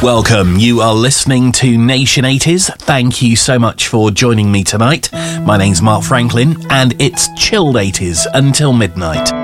Welcome. You are listening to Nation 80s. Thank you so much for joining me tonight. My name's Mark Franklin, and it's chilled 80s until midnight.